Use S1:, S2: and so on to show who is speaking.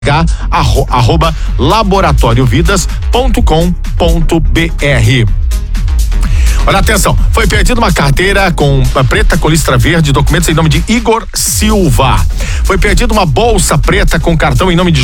S1: laboratoriovidas.com.br. Olha, atenção, foi perdida uma carteira com preta com listra verde, documentos em nome de Igor Silva. Foi perdida uma bolsa preta com cartão em nome de